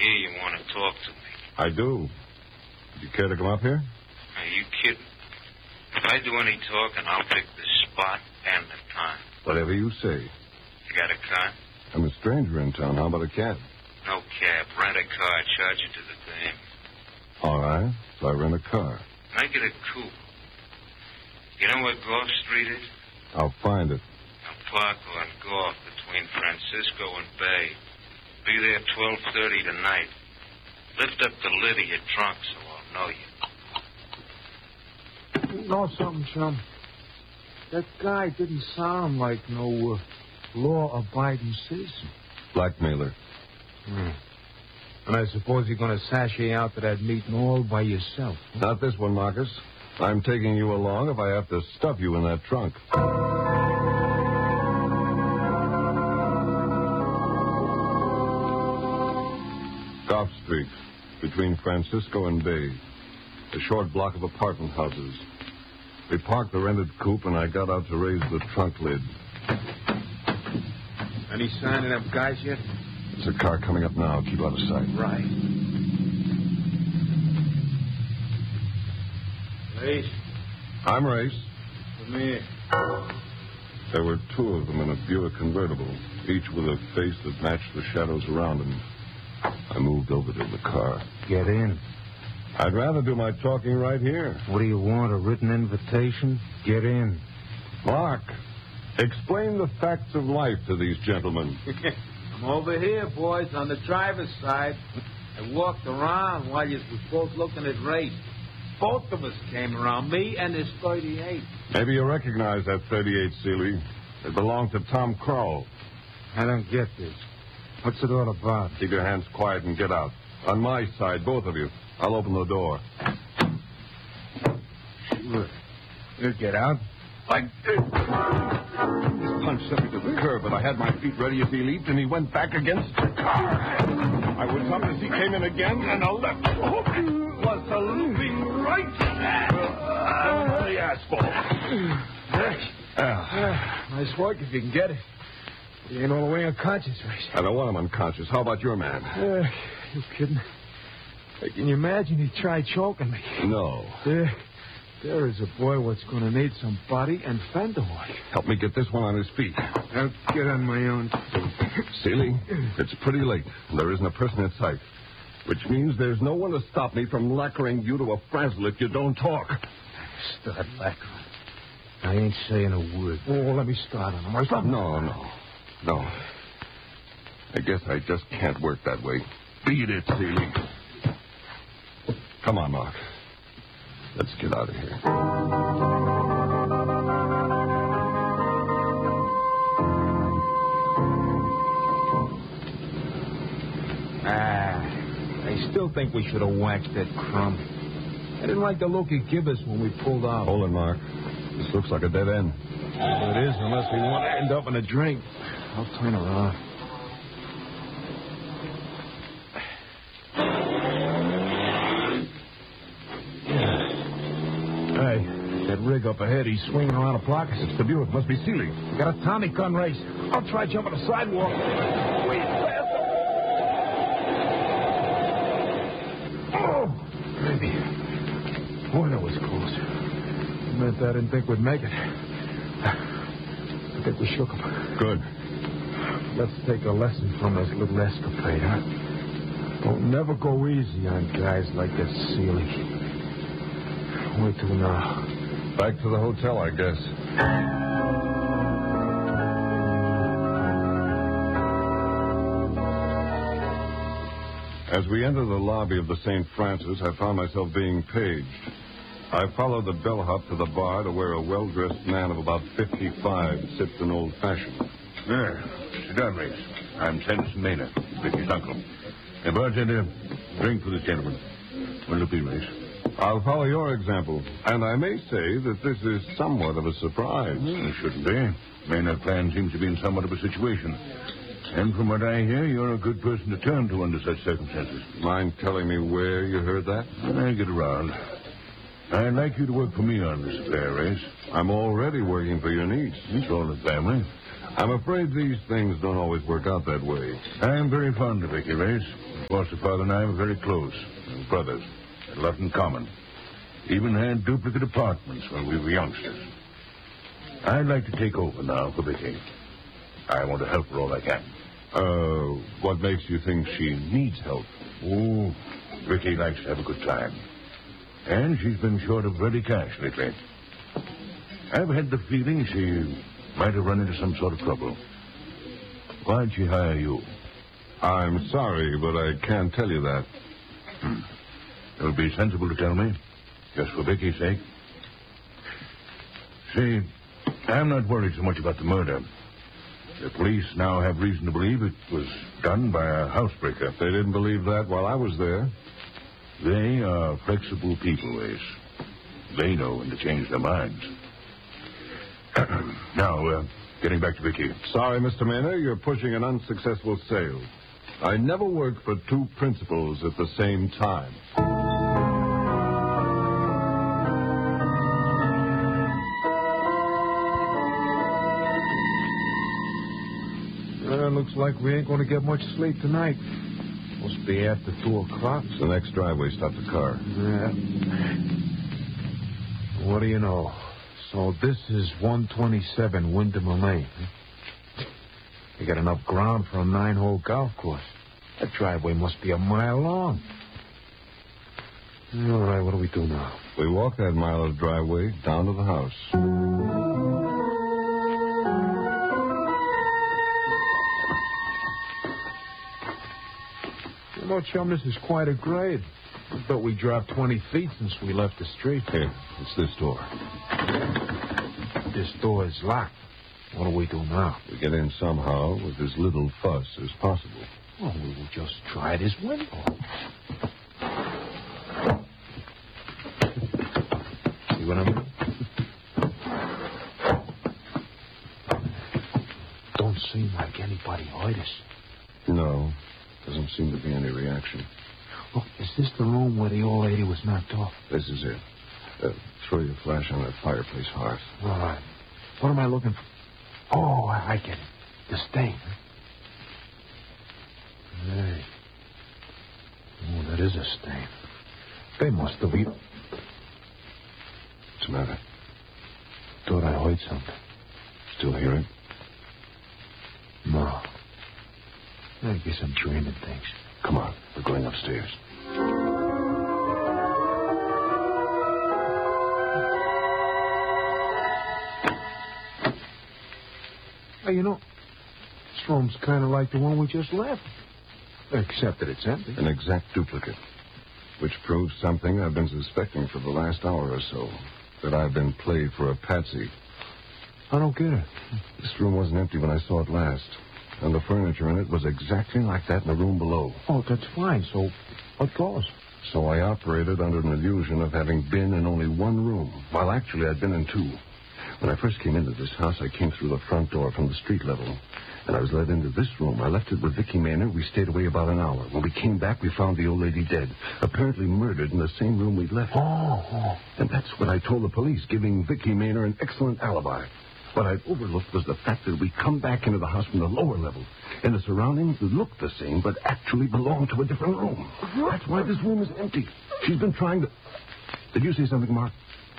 hear you want to talk to me. I do. Would you care to come up here? Are you kidding? If I do any talking, I'll pick the spot and the time. Whatever you say. You got a car? I'm a stranger in town. How about a cab? No cab. Rent a car. Charge it to the dame. All right. So I rent a car. Make it a coupe. You know where Golf Street is? I'll find it. I'll park on Golf between Francisco and Bay. Be there 12:30 tonight. Lift up the lid of your trunk so I'll know you. You know something, chum? That guy didn't sound like no law-abiding citizen. Blackmailer. And I suppose you're going to sashay out to that meeting all by yourself. Huh? Not this one, Marcus. I'm taking you along if I have to stuff you in that trunk. Golf Street, between Francisco and Bay. A short block of apartment houses. We parked the rented coupe, and I got out to raise the trunk lid. Any sign of them guys yet? There's a car coming up now. Keep out of sight. Right. Race. I'm Race. Come here. There were two of them in a Buick convertible, each with a face that matched the shadows around him. I moved over to the car. Get in. I'd rather do my talking right here. What do you want, a written invitation? Get in. Mark, explain the facts of life to these gentlemen. I'm over here, boys, on the driver's side. I walked around while you was both looking at race. Both of us came around, me and this 38. Maybe you recognize that 38, Seeley. It belonged to Tom Crow. I don't get this. What's it all about? Keep your hands quiet and get out. On my side, both of you. I'll open the door. Sure. You get out. He punched sent me to the curb, but I had my feet ready as he leaped, and he went back against the car. I was up as he came in again, and a left hook was a looping right. The asphalt. Nice work if you can get it. He ain't all the way unconscious, Race. I don't want him unconscious. How about your man? You kidding? Hey, can you imagine he tried choking me? No. There is a boy what's going to need some body and fender work. Help me get this one on his feet. I'll get on my own. Seeley, it's pretty late. There isn't a person in sight. Which means there's no one to stop me from lacquering you to a frazzle if you don't talk. Start lacquering. I ain't saying a word. Oh, let me start on him. No. I guess I just can't work that way. Beat it, Seeley. Come on, Mark. Let's get out of here. I still think we should have waxed that crumb. I didn't like the look he gave us when we pulled out. Hold it, Mark. This looks like a dead end. Well, it is, unless we want to end up in a drink. I'll turn around. Hey, that rig up ahead, he's swinging around a block. It's the Buick. Must be Seeley. We got a Tommy gun race. I'll try jumping the sidewalk. Wait, oh, maybe. Boy, that was close. It meant I didn't think we'd make it. I think we shook him. Good. Let's take a lesson from this little escapade, huh? Don't never go easy on guys like that Seeley. Where to now? Back to the hotel, I guess. As we entered the lobby of the St. Francis, I found myself being paged. I followed the bellhop to the bar to where a well-dressed man of about 55 sipped an old-fashioned. Sit down, Race. I'm Sanderson Maynard, Vicky's uncle. A bartender, drink for this gentleman. Will it be, Race? I'll follow your example, and I may say that this is somewhat of a surprise. It shouldn't be. Maynard clan seems to be in somewhat of a situation. And from what I hear, you're a good person to turn to under such circumstances. Mind telling me where you heard that? I'll get around. I'd like you to work for me on this affair, Race. I'm already working for your niece. It's all the family. I'm afraid these things don't always work out that way. I am very fond of Vicky, Race. Foster father and I were very close. And brothers. Had a lot in common. Even had duplicate apartments when we were youngsters. I'd like to take over now for Vicky. I want to help her all I can. What makes you think she needs help? Oh, Vicky likes to have a good time. And she's been short of ready cash lately. I've had the feeling she might have run into some sort of trouble. Why'd she hire you? I'm sorry, but I can't tell you that. It would be sensible to tell me, just for Vicky's sake. See, I'm not worried so much about the murder. The police now have reason to believe it was done by a housebreaker. They didn't believe that while I was there. They are flexible people, Ace. They know when to change their minds. Now, getting back to Vicky. Sorry, Mr. Maynard, you're pushing an unsuccessful sale. I never work for two principals at the same time. Looks like we ain't going to get much sleep tonight. Must be after 2 o'clock. It's the next driveway. Stop the car. Yeah. What do you know? So this is 127 Windermere Lane. You got enough ground for a 9-hole golf course. That driveway must be a mile long. All right, what do we do now? We walk that mile of driveway down to the house. You know, chum, this is quite a grade. I thought we dropped 20 feet since we left the street. Here, it's this door. This door is locked. What do we do now? We get in somehow with as little fuss as possible. Well, we will just try this window. See what I mean? Don't seem like anybody heard us. No, doesn't seem to be any reaction. Look, is this the room where the old lady was knocked off? This is it. Throw your flash on that fireplace hearth. All right. What am I looking for? Oh, I get it. The stain. Hey. Oh, that is a stain. They must have eaten. What's the matter? Thought I heard something. Still hear it? No. I guess I'm dreaming things. Come on, we're going upstairs. Hey, you know, this room's kind of like the one we just left. Except that it's empty. An exact duplicate. Which proves something I've been suspecting for the last hour or so. That I've been played for a patsy. I don't get it. This room wasn't empty when I saw it last. And the furniture in it was exactly like that in the room below. Oh, that's fine. So, what goes? So I operated under an illusion of having been in only one room, while actually I'd been in two. When I first came into this house, I came through the front door from the street level. And I was led into this room. I left it with Vicky Maynard. We stayed away about an hour. When we came back, we found the old lady dead, apparently murdered in the same room we'd left her. Oh. And that's what I told the police, giving Vicky Maynard an excellent alibi. What I'd overlooked was the fact that we'd come back into the house from the lower level, and the surroundings looked the same, but actually belonged to a different room. That's why this room is empty. She's been trying to... Did you see something, Mark?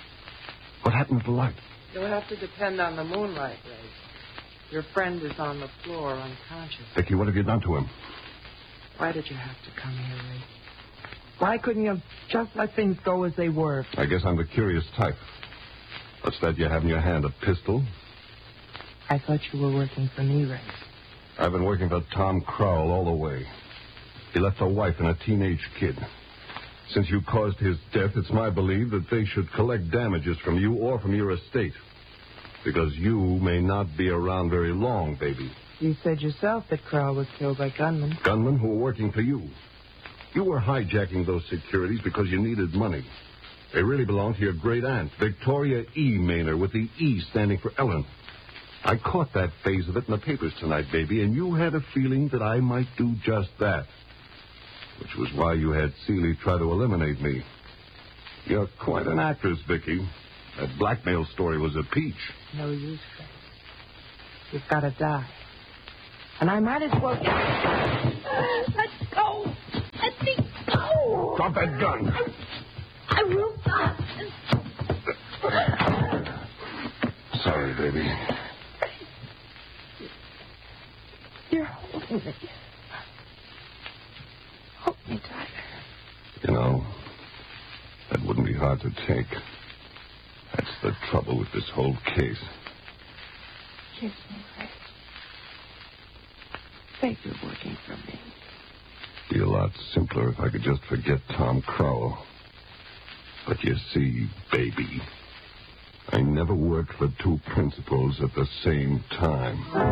What happened with the light? You'll have to depend on the moonlight rays. Your friend is on the floor, unconscious. Vicky, what have you done to him? Why did you have to come here, Ray? Why couldn't you just let things go as they were? I guess I'm the curious type. What's that you have in your hand, a pistol? I thought you were working for me, Ray. I've been working for Tom Crowell all the way. He left a wife and a teenage kid. Since you caused his death, it's my belief that they should collect damages from you or from your estate. Because you may not be around very long, baby. You said yourself that Crowell was killed by gunmen. Gunmen who were working for you. You were hijacking those securities because you needed money. They really belonged to your great aunt, Victoria E. Maynard, with the E standing for Ellen. I caught that phase of it in the papers tonight, baby, and you had a feeling that I might do just that. Which was why you had Seeley try to eliminate me. You're quite an actress, Vicky. That blackmail story was a peach. No use, Ray. you've got to die. And I might as well... Let go. Let me go. Drop that gun. I will not. Sorry, baby. You're holding me. Hold me tighter. You know, that wouldn't be hard to take. That's the trouble with this whole case. Kiss me, Ray. Say you're working for me. Be a lot simpler if I could just forget Tom Crowell. But you see, baby, I never worked for two principals at the same time.